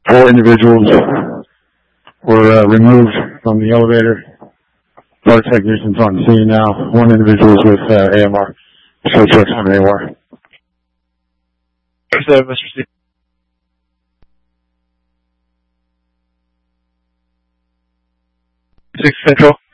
4 individuals were removed from the elevator. Fire technicians on scene now. 1 individual is with AMR. So trucks on AMR. 7, Mr. Steve. 6 Central.